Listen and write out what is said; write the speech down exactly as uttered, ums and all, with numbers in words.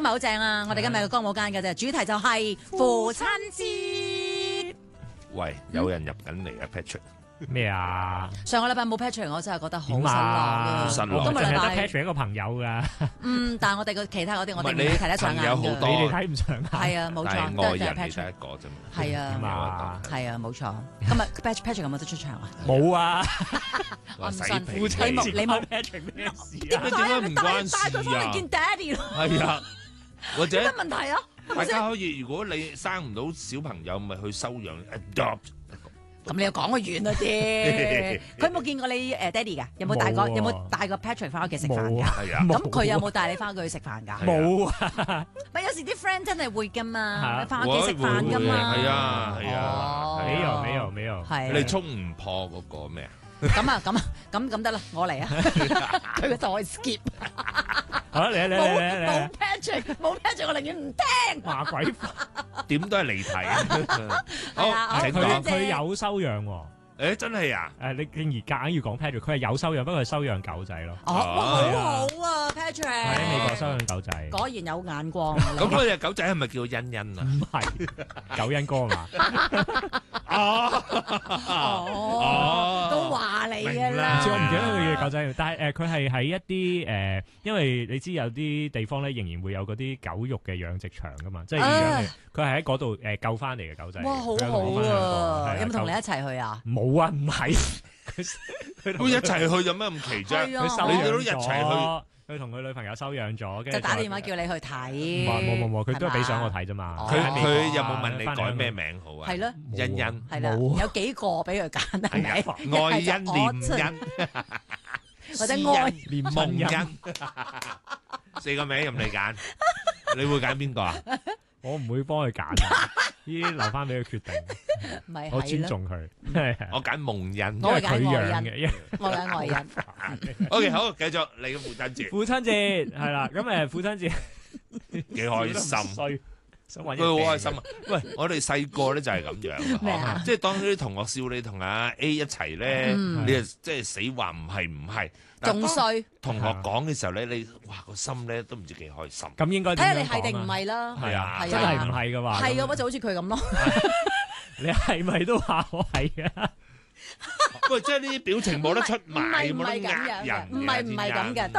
今日好正啊！我哋今日嘅歌舞間嘅啫，主題就係父親節。 喂，有人入緊嚟啊 Patrick。 咩啊？ 上個禮拜冇 Patrick，我真係覺得好失落點啊啊！ 失落今個禮淨係得拜 Patrick 一個朋友噶， 嗯，但係我哋個其他嗰啲我哋唔唔係你會睇得上眼㗎。 朋友好多你哋睇唔上眼。 係啊，冇但錯，都係就係係外人你得 Patrick 一。個啫嘛。 係啊點啊？ 係啊，冇錯。今日 Patrick Patrick 有冇得出場啊？ 冇啊！ 我唔信洗皮父親你冇你冇 Patrick 咩事啊？ 點解唔關事啊帶佢翻嚟見 Daddy 咯， 係啊，或者有乜問題啊？係咪大先？ 家可以，如果你生唔到小朋友，咪去收養 adopt。 咁你又講佢遠咗啲。佢有冇見過你誒 Daddy 㗎？有冇帶過冇啊有冇帶過 Patrick 翻屋企食飯㗎？ 冇啊係啊， 咁佢有冇帶你翻去食飯㗎？ 冇啊！ 咪有時啲 friend 真係會㗎嘛， 嚇翻屋企食飯㗎嘛。 係啊係啊哦沒有沒有沒有。 係你衝唔破嗰個咩啊？ 咁啊咁啊咁咁得啦，我嚟啊！佢個代 skip， 好啦，嚟啊嚟啊冇嚟啊嚟冇啊！ Patrick，冇 Patrick，我寧願唔聽。 麻鬼點都係離題啊！ 係啊好，請好講。 佢佢有收養喎。 誒，真係啊！ 誒，你竟然夾硬要講 Patrick，佢係有收養，不過係收養狗仔咯。 哦，哇好好啊，Patrick。 喺美國收養狗仔。 果然有眼光啊。 咁嗰隻狗仔係咪叫欣欣啊？ 唔係九恩哥嘛？ 哦哦，都話你㗎啦。 唔知我唔記得佢嘅狗仔，但係誒佢係喺一啲誒，因為你知有啲地方咧仍然會有嗰啲狗肉嘅養殖場噶嘛，即係養佢係喺嗰度誒救翻嚟嘅狗仔。 哇，好佢有好同我分享過啊！ 係有冇同你一齊去啊？ 冇啊，唔係佢佢會一齊去有咩咁奇啫？ 係啊佢收你哋都養一齊去咗，佢同佢女朋友收養咗，跟住就打電話叫你去睇。 冇冇冇冇，佢都係俾相我睇啫嘛。 哦佢喺美國啊佢有冇問你改咩？名好啊？ 係咯， 欣欣、 係啦， 冇有幾個俾佢揀係咪？ 愛欣、念欣、 或者愛連夢夢欣， 欣，四個名任你揀，你會揀邊個啊？ 我唔會幫佢揀啊，呢啲留翻俾佢決定。 咪我尊係咯， 重佢， 我揀夢欣。 我係因為佢揀愛欣養嘅，因為我揀愛欣。 OK，好，繼續你嘅父親節， 父親節係啦，咁誒父親節幾開心。 衰想揾佢好開心啊！喂，我哋細個咧就係咁樣咩啊啊，即係當啲同學笑你同阿 A 一齊咧， 嗯你就即係死話唔係唔係，但係當仲衰， 同學講嘅時候咧，你哇個心咧都唔知幾開心。 咁應該睇下點樣講啊你係定唔係啦。 係啊係啊真係唔係嘅話， 係啊，我就好似佢咁咯。 你係咪都話我係啊？ 喂，即係呢啲表情冇得出唔係賣， 唔冇得係咁樣嘅， 呃人嘅， 唔係唔係咁嘅。 天恩